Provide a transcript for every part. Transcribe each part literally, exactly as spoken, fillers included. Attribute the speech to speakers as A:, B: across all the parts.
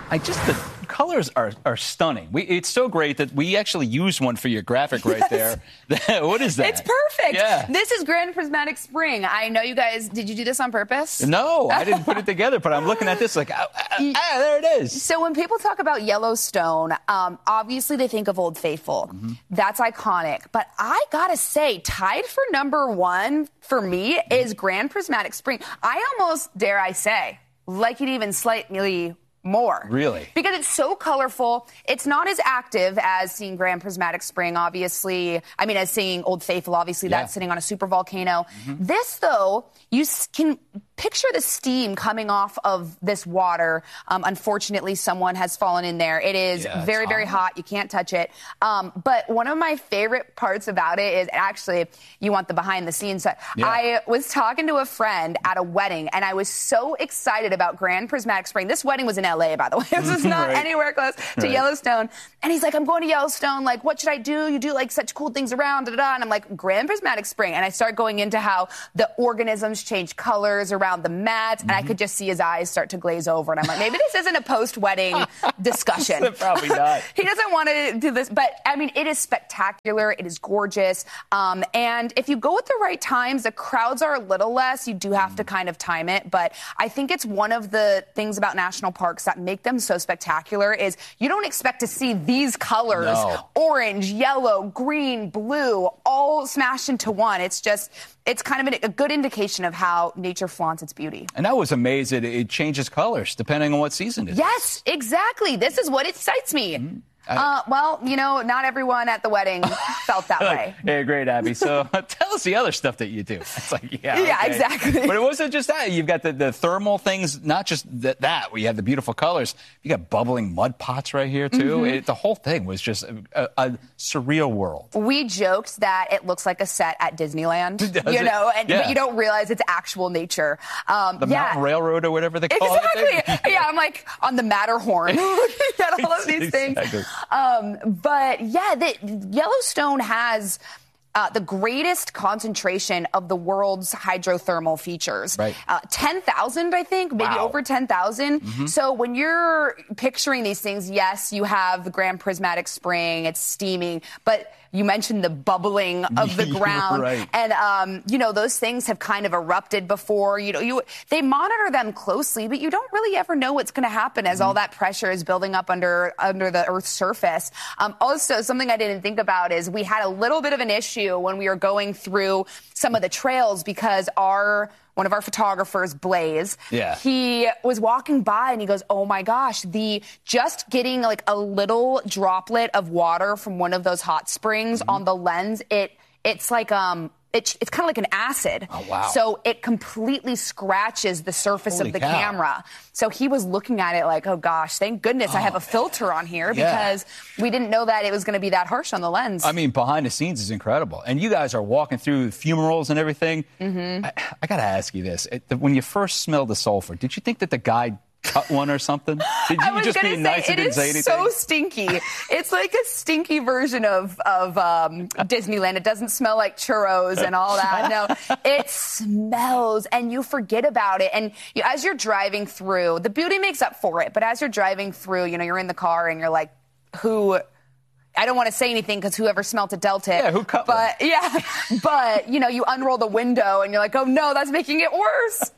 A: I just the colors are are stunning. We, it's so great that we actually used one for your graphic right
B: yes.
A: there. What is that?
B: It's perfect.
A: Yeah.
B: This is Grand Prismatic Spring. I know you guys. Did you do this on purpose?
A: No, I didn't put it together. But I'm looking at this like, ah, ah, ah, there it is.
B: So when people talk about Yellowstone, um, obviously they think of Old Faithful. Mm-hmm. That's iconic. But I gotta say, tied for number one for me is Grand Prismatic Spring. I almost dare I say like it even slightly more.
A: Really?
B: Because it's so colorful. It's not as active as seeing Grand Prismatic Spring, obviously. I mean, as seeing Old Faithful, obviously, yeah. that's sitting on a super volcano. Mm-hmm. This, though, you can picture the steam coming off of this water. Um, unfortunately, someone has fallen in there. It is
A: yeah,
B: very, hot. very hot. You can't touch it. Um, but one of my favorite parts about it is actually, you want the behind the scenes. Yeah. I was talking to a friend at a wedding, and I was so excited about Grand Prismatic Spring. This wedding was in L A, by the way. This is not
A: right.
B: anywhere close to
A: right.
B: Yellowstone. And he's like, I'm going to Yellowstone. Like, what should I do? You do, like, such cool things around, da, da, da. And I'm like, Grand Prismatic Spring. And I start going into how the organisms change colors around the mats, and mm-hmm. I could just see his eyes start to glaze over. And I'm like, maybe this isn't a post-wedding discussion.
A: Probably not.
B: He doesn't want to do this. But, I mean, it is spectacular. It is gorgeous. Um, and if you go at the right times, the crowds are a little less. You do have mm-hmm. to kind of time it. But I think it's one of the things about national parks that make them so spectacular is you don't expect to see these colors,
A: no.
B: orange, yellow, green, blue, all smashed into one. It's just, it's kind of a good indication of how nature flaunts its beauty.
A: And I was amazed that it changes colors depending on what season it is.
B: Yes, exactly. This is what excites me. Mm-hmm. I, uh, well, you know, not everyone at the wedding felt that
A: like,
B: way.
A: Yeah, great, Abby. So tell us the other stuff that you do. It's like, yeah,
B: yeah,
A: okay.
B: exactly.
A: But it wasn't just that. You've got the, the thermal things, not just that, that, where you have the beautiful colors. You got bubbling mud pots right here, too. Mm-hmm. It, the whole thing was just a, a, a surreal world.
B: We joked that it looks like a set at Disneyland,
A: Does
B: you
A: it?
B: know, and
A: yeah.
B: but you don't realize it's actual nature. Um,
A: the
B: yeah.
A: Mountain Railroad or whatever they call
B: exactly.
A: it.
B: Exactly. Yeah, I'm like on the Matterhorn. You got all of these
A: exactly.
B: things. Um, But, yeah, the, Yellowstone has uh, the greatest concentration of the world's hydrothermal features.
A: Right.
B: Uh, ten thousand, I think, maybe
A: wow.
B: over ten thousand. Mm-hmm. So when you're picturing these things, yes, you have the Grand Prismatic Spring, it's steaming, but you mentioned the bubbling of the ground.
A: Right.
B: And, um, you know, those things have kind of erupted before. You know, you they monitor them closely, but you don't really ever know what's going to happen as mm-hmm. all that pressure is building up under under the Earth's surface. Um, also, something I didn't think about is we had a little bit of an issue when we were going through some of the trails because our one of our photographers, Blaze,
A: yeah.
B: he was walking by and he goes, oh my gosh, the just getting like a little droplet of water from one of those hot springs mm-hmm. on the lens, it it's like um It's, it's kind of like an acid.
A: Oh, wow.
B: So it completely scratches the surface
A: Holy
B: of the
A: cow.
B: camera. So he was looking at it like, oh, gosh, thank goodness oh, I have a filter on here
A: yeah.
B: because we didn't know that it was going to be that harsh on the lens.
A: I mean, behind the scenes is incredible. And you guys are walking through fumaroles and everything.
B: Mm-hmm.
A: I, I got to ask you this. It, when you first smelled the sulfur, did you think that the guy cut one or something? Did you just be
B: say,
A: nice and didn't say anything?
B: It is so stinky. It's like a stinky version of, of um, Disneyland. It doesn't smell like churros and all that. No, it smells, and you forget about it. And you, as you're driving through, the beauty makes up for it. But as you're driving through, you know, you're in the car and you're like, who... I don't want to say anything because whoever smelt it dealt it.
A: Yeah, who cut
B: But,
A: one?
B: yeah, but, you know, you unroll the window and you're like, oh, no, that's making it worse.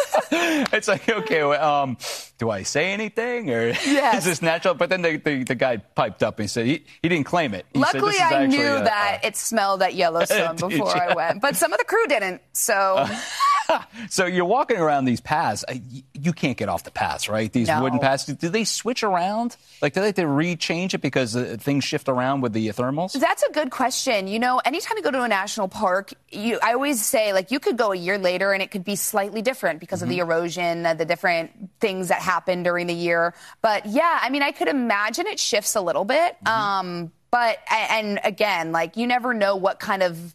A: It's like, okay, well, um, do I say anything? Or
B: yes.
A: is this natural? But then the, the, the guy piped up and he said he, he didn't claim it. He
B: Luckily,
A: said,
B: I
A: actually
B: knew
A: a,
B: that
A: uh,
B: it smelled at Yellowstone before I went. But some of the crew didn't, so...
A: Uh, so you're walking around these paths. Uh, you, you can't get off the paths, right? These
B: no.
A: wooden paths. Do they switch around? Like, do they have to re-change it because uh, things shift around with the thermals?
B: That's a good question. You know, anytime you go to a national park, you, I always say, like, you could go a year later and it could be slightly different because mm-hmm. of the erosion, uh, the different things that happen during the year. But, yeah, I mean, I could imagine it shifts a little bit. Mm-hmm. Um, but, and again, like, you never know what kind of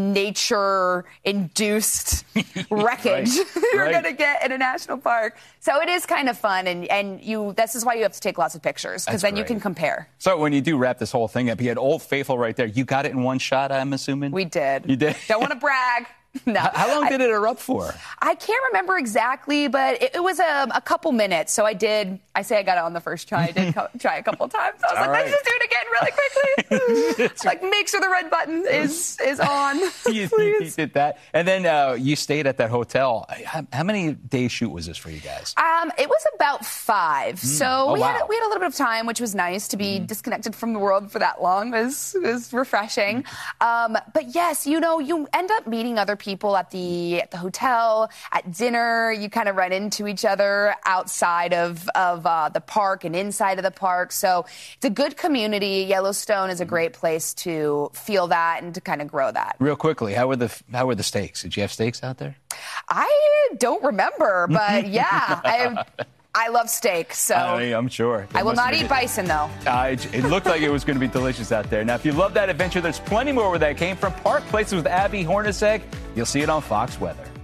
B: nature-induced wreckage
A: right.
B: you're
A: right.
B: going to get in a national park. So it is kind of fun, and, and you. This is why you have to take lots of pictures, because then
A: great.
B: you can compare.
A: So when you do wrap this whole thing up, you had Old Faithful right there. You got it in one shot, I'm assuming?
B: We did.
A: You did?
B: Don't want to brag. no.
A: How long did I, it erupt for?
B: I can't remember exactly, but it, it was a, a couple minutes. So I did, I say I got it on the first try. I did co- try a couple times. I was All like, right. let's just do it again really quickly. Like, make sure the red button is, is on.
A: you, you did that. And then uh, you stayed at that hotel. How, how many day shoot was this for you guys?
B: Um, it was about five. Mm. So
A: oh,
B: we,
A: wow.
B: had, we had a little bit of time, which was nice to be mm. disconnected from the world for that long. It was, it was refreshing. Um, but yes, you know, you end up meeting other people at the at the hotel, at dinner. You kind of run into each other outside of, of uh, the park and inside of the park. So it's a good community. Yellowstone is a great place to feel that and to kind of grow that.
A: Real quickly, how were the how were the steaks? Did you have steaks out there?
B: I don't remember, but yeah, I I love steak, so
A: I mean, I'm sure.
B: I will not eat bison, though.
A: Uh, it looked like it was going to be delicious out there. Now, if you love that adventure, there's plenty more where that came from. Park Places with Abby Hornacek. You'll see it on Fox Weather.